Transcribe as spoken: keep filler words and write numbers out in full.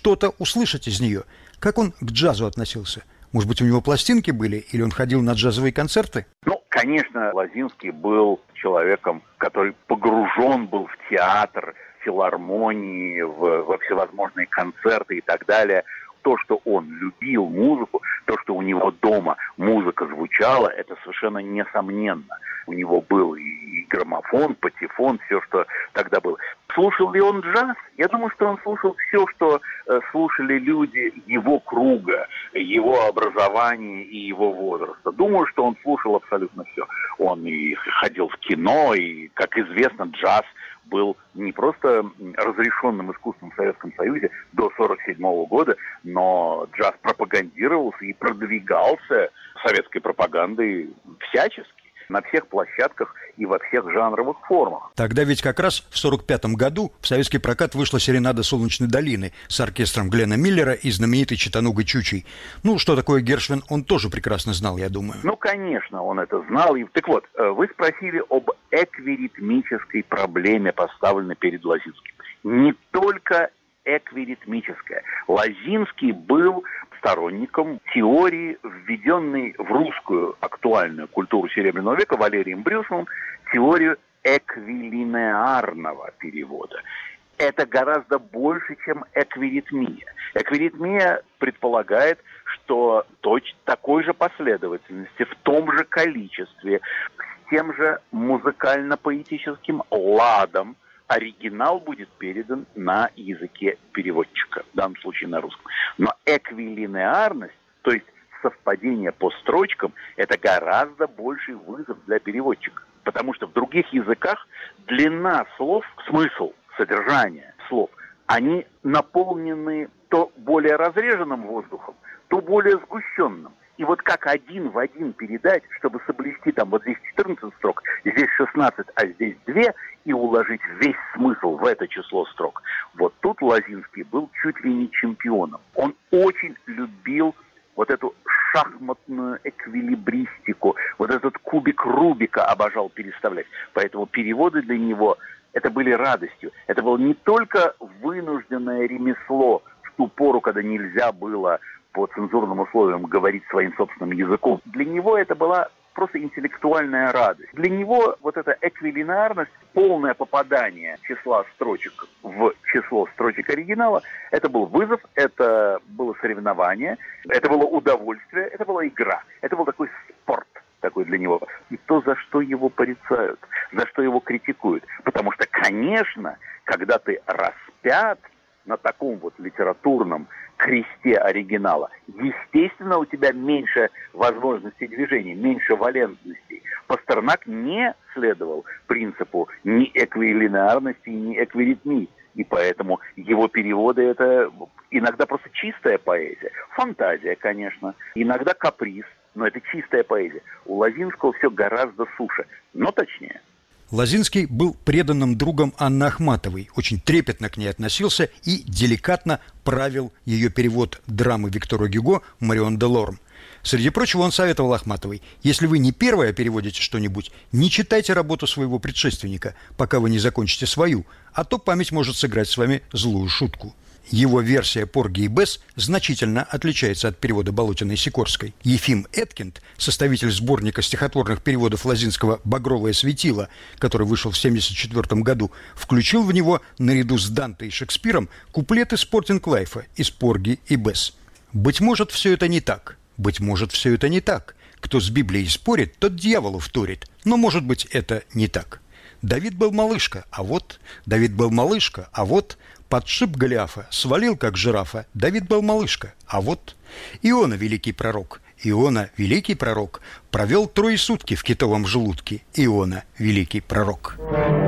что-то услышать из нее. Как он к джазу относился? Может быть, у него пластинки были, или он ходил на джазовые концерты? Ну, конечно, Лозинский был человеком, который погружен был в театр, в филармонии, в, во всевозможные концерты и так далее. То, что он любил музыку, то, что у него дома музыка звучала, это совершенно несомненно. У него был и граммофон, патефон, все, что тогда было. Слушал ли он джаз? Я думаю, что он слушал все, что э, слушали люди его круга, его образования и его возраста. Думаю, что он слушал абсолютно все. Он и ходил в кино, и, как известно, джаз был не просто разрешенным искусством в Советском Союзе до сорок седьмого года, но джаз пропагандировался и продвигался советской пропагандой всячески, на всех площадках и во всех жанровых формах. Тогда ведь как раз в сорок пятом году в советский прокат вышла «Серенада Солнечной долины» с оркестром Глена Миллера и знаменитой читанугой Чучей. Ну, что такое Гершвин, он тоже прекрасно знал, я думаю. Ну, конечно, он это знал. И, так вот, вы спросили об эквиритмической проблеме, поставленной перед Лозинским. Не только эквиритмическая. Лозинский был сторонником теории, введенной в русскую актуальную культуру Серебряного века Валерием Брюсовым, теорию эквилинеарного перевода. Это гораздо больше, чем эквиритмия. Эквиритмия предполагает, что точно такой же последовательности, в том же количестве, с тем же музыкально-поэтическим ладом оригинал будет передан на языке переводчика, в данном случае на русском. Но эквилинеарность, то есть совпадение по строчкам, это гораздо больший вызов для переводчика. Потому что в других языках длина слов, смысл, содержание слов, они наполнены то более разреженным воздухом, то более сгущенным. И вот как один в один передать, чтобы соблюсти там вот здесь четырнадцать строк, здесь шестнадцать, а здесь два, и уложить весь смысл в это число строк. Вот тут Лозинский был чуть ли не чемпионом. Он очень любил вот эту шахматную эквилибристику, вот этот кубик Рубика обожал переставлять. Поэтому переводы для него это были радостью. Это было не только вынужденное ремесло в ту пору, когда нельзя было по цензурным условиям говорить своим собственным языком. Для него это была просто интеллектуальная радость. Для него вот эта эквилинеарность, полное попадание числа строчек в число строчек оригинала, это был вызов, это было соревнование, это было удовольствие, это была игра. Это был такой спорт такой для него. И то, за что его порицают, за что его критикуют. Потому что, конечно, когда ты распят на таком вот литературном кресте оригинала, естественно, у тебя меньше возможностей движения, меньше валентностей. Пастернак не следовал принципу ни эквилинеарности, ни эквиритмии. И поэтому его переводы — это иногда просто чистая поэзия. Фантазия, конечно, иногда каприз, но это чистая поэзия. У Лозинского все гораздо суше, но точнее. Лозинский был преданным другом Анны Ахматовой, очень трепетно к ней относился и деликатно правил ее перевод драмы Виктора Гюго «Марион де Лорм». Среди прочего, он советовал Ахматовой: если вы не первая переводите что-нибудь, не читайте работу своего предшественника, пока вы не закончите свою, а то память может сыграть с вами злую шутку. Его версия «Порги и Бесс» значительно отличается от перевода Болотиной и Сикорской. Ефим Эткинд, составитель сборника стихотворных переводов Лозинского «Багровое светило», который вышел в семьдесят четвёртом году, включил в него, наряду с Данте и Шекспиром, куплеты Спортинг-Лайфа из «Порги и Бесс». Быть может, все это не так. Быть может, все это не так. Кто с Библией спорит, тот дьяволу вторит. Но, может быть, это не так. Давид был малышка, а вот... Давид был малышка, а вот... Подшиб Голиафа, свалил, как жирафа. Давид был малышка, а вот... Иона, великий пророк, Иона, великий пророк, провел трое сутки в китовом желудке. Иона, великий пророк.